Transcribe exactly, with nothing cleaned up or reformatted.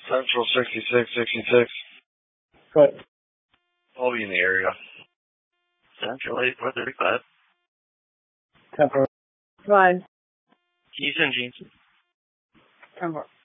Central sixty-six sixty-six. What? I'll be in the area. Central eighty-four thirty-five. ten four. Fine. Keys and jeans. ten four.